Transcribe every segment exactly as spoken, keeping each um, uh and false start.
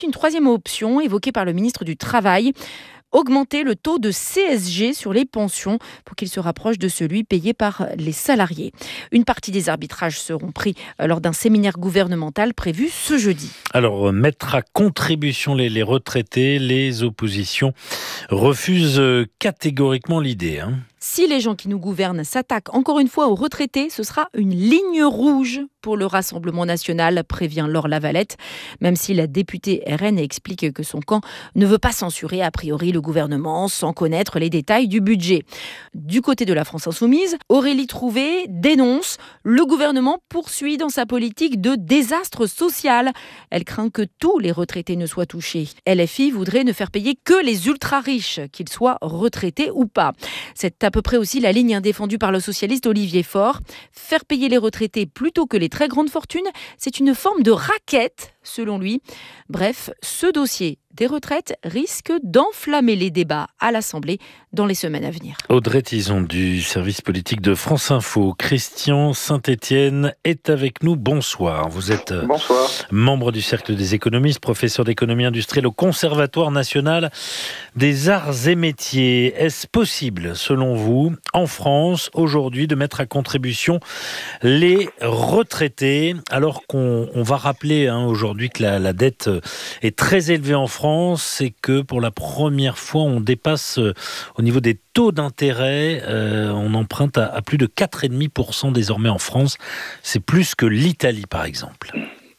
Une troisième option évoquée par le ministre du Travail, augmenter le taux de C S G sur les pensions pour qu'il se rapproche de celui payé par les salariés. Une partie des arbitrages seront pris lors d'un séminaire gouvernemental prévu ce jeudi. Alors, mettre à contribution les, les retraités, les oppositions refusent catégoriquement l'idée. Hein. Si les gens qui nous gouvernent s'attaquent encore une fois aux retraités, ce sera une ligne rouge pour le Rassemblement national, prévient Laure Lavalette, même si la députée R N explique que son camp ne veut pas censurer a priori le gouvernement sans connaître les détails du budget. Du côté de la France insoumise, Aurélie Trouvé dénonce « Le gouvernement poursuit dans sa politique de désastre social ». Elle craint que tous les retraités ne soient touchés. L F I voudrait ne faire payer que les ultra-riches, qu'ils soient retraités ou pas. C'est à peu près aussi la ligne défendue par le socialiste Olivier Faure. Faire payer les retraités plutôt que les très grandes fortunes, c'est une forme de raquette, selon lui. Bref, ce dossier des retraites risque d'enflammer les débats à l'Assemblée dans les semaines à venir. Audrey Tison du service politique de France Info. Christian Saint-Etienne est avec nous. Bonsoir. Vous êtes Bonsoir. membre du Cercle des économistes, professeur d'économie industrielle au Conservatoire national des arts et métiers. Est-ce possible, selon vous, en France, aujourd'hui, de mettre à contribution les retraités, alors qu'on on va rappeler hein, aujourd'hui que la, la dette est très élevée en France et que pour la première fois, on dépasse euh, au niveau des taux d'intérêt, euh, on emprunte à, à plus de quatre virgule cinq pour cent désormais en France. C'est plus que l'Italie, par exemple.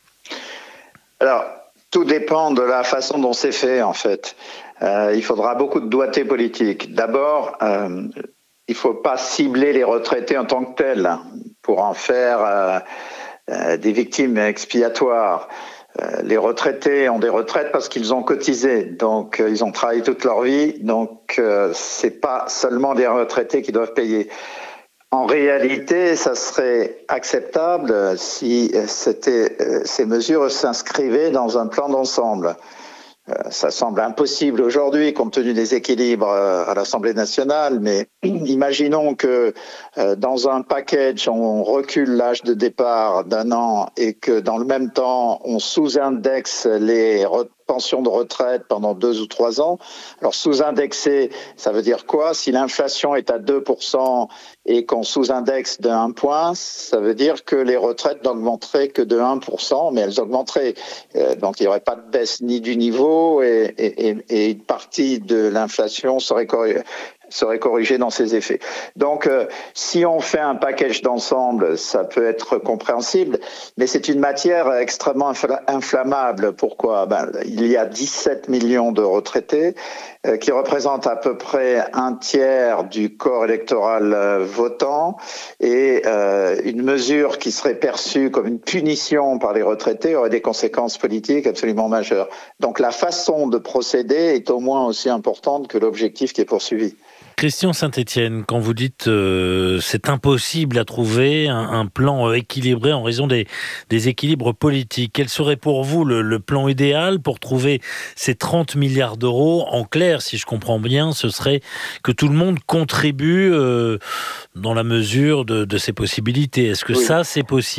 Alors, tout dépend de la façon dont c'est fait, en fait. Euh, il faudra beaucoup de doigté politique. D'abord, euh, il ne faut pas cibler les retraités en tant que tels pour en faire euh, euh, des victimes expiatoires. Euh, les retraités ont des retraites parce qu'ils ont cotisé, donc euh, ils ont travaillé toute leur vie, donc euh, c'est pas seulement des retraités qui doivent payer. En réalité, ça serait acceptable si c'était, euh, ces mesures s'inscrivaient dans un plan d'ensemble. Euh, ça semble impossible aujourd'hui compte tenu des équilibres euh, à l'Assemblée nationale, mais imaginons que euh, dans un package, on recule l'âge de départ d'un an et que dans le même temps, on sous-indexe les re- pensions de retraite pendant deux ou trois ans. Alors sous-indexer, ça veut dire quoi? Si l'inflation est à deux pour cent et qu'on sous-indexe de un point, ça veut dire que les retraites n'augmenteraient que de un pour cent, mais elles augmenteraient. Euh, donc il n'y aurait pas de baisse ni du niveau et, et, et, et une partie de l'inflation serait corrigée. serait corrigé dans ses effets. Donc, euh, si on fait un package d'ensemble, ça peut être compréhensible, mais c'est une matière extrêmement infl- inflammable. Pourquoi? Ben, il y a dix-sept millions de retraités euh, qui représentent à peu près un tiers du corps électoral euh, votant et euh, une mesure qui serait perçue comme une punition par les retraités aurait des conséquences politiques absolument majeures. Donc, la façon de procéder est au moins aussi importante que l'objectif qui est poursuivi. Christian Saint-Etienne, quand vous dites euh, c'est impossible à trouver un, un plan euh, équilibré en raison des, des équilibres politiques, quel serait pour vous le, le plan idéal pour trouver ces trente milliards d'euros? En clair, si je comprends bien, ce serait que tout le monde contribue euh, dans la mesure de, de ses possibilités. Est-ce que oui. ça, c'est possible ?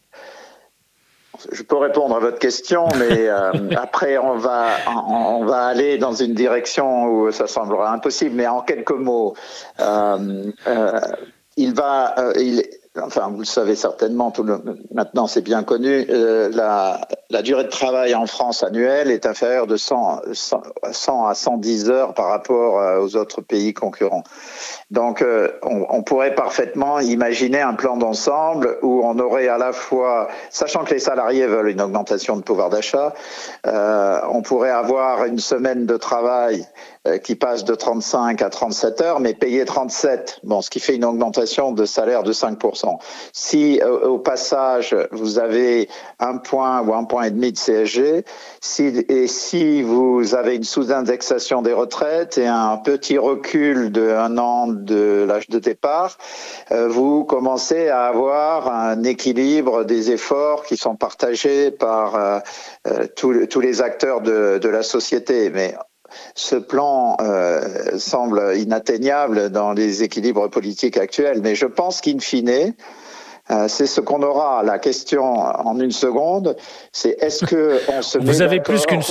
Je peux répondre à votre question, mais euh, après on va on, on va aller dans une direction où ça semblera impossible. Mais en quelques mots, euh, euh, il va, euh, il, enfin vous le savez certainement, tout le, maintenant c'est bien connu, euh, la, la durée de travail en France annuelle est inférieure de cent à cent dix heures par rapport aux autres pays concurrents. Donc, euh, on, on pourrait parfaitement imaginer un plan d'ensemble où on aurait à la fois, sachant que les salariés veulent une augmentation de pouvoir d'achat, euh, on pourrait avoir une semaine de travail euh, qui passe de trente-cinq à trente-sept heures, mais payée trente-sept, bon, ce qui fait une augmentation de salaire de cinq pour cent. Si, euh, au passage, vous avez un point ou un point et demi de C S G, si, et si vous avez une sous-indexation des retraites et un petit recul de un an de l'âge de départ, euh, vous commencez à avoir un équilibre des efforts qui sont partagés par euh, euh, tous, tous les acteurs de, de la société. Mais ce plan euh, semble inatteignable dans les équilibres politiques actuels. Mais je pense qu'in fine, Euh, c'est ce qu'on aura. La question en une seconde, c'est est-ce que on se met Vous avez d'accord plus qu'une